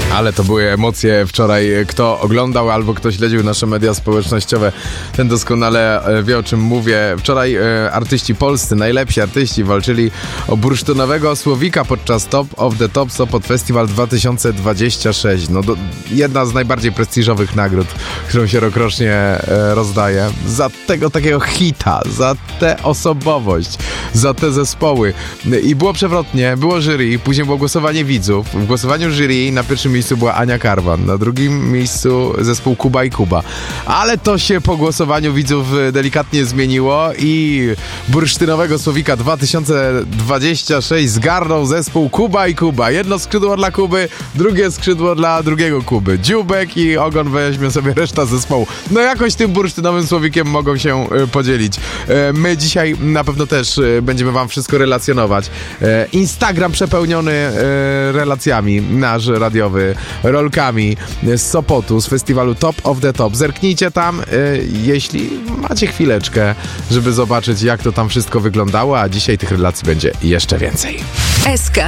Ale to były emocje wczoraj. Kto oglądał albo kto śledził nasze media społecznościowe, ten doskonale wie, o czym mówię. Wczoraj artyści polscy, najlepsi artyści walczyli o bursztynowego słowika podczas Top of the Top Sopot Festival 2026. Jedna z najbardziej prestiżowych nagród, którą się rokrocznie rozdaje. Za tego takiego hita, za tę osobowość, za te zespoły. I było przewrotnie, było jury, później było głosowanie widzów. W głosowaniu jury na pierwszym miejscu była Ania Karwan, na drugim miejscu zespół Kuba i Kuba. Ale to się po głosowaniu widzów delikatnie zmieniło i bursztynowego słowika 2026 zgarnął zespół Kuba i Kuba. Jedno skrzydło dla Kuby, drugie skrzydło dla drugiego Kuby. Dziubek i Ogon weźmie sobie reszta zespołu. Jakoś tym bursztynowym słowikiem mogą się podzielić. My dzisiaj na pewno też będziemy wam wszystko relacjonować. Instagram przepełniony relacjami, nasz radiowy, rolkami z Sopotu, z festiwalu Top of the Top. Zerknijcie tam, jeśli macie chwileczkę, żeby zobaczyć, jak to tam wszystko wyglądało, a dzisiaj tych relacji będzie jeszcze więcej. SK